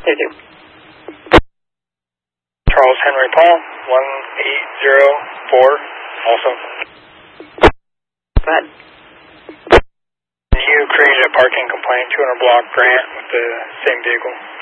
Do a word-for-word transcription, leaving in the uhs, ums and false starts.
Thank you. Charles Henry Paul, one eight zero four, also. Go ahead. You created a parking complaint, two hundred block grant with the same vehicle.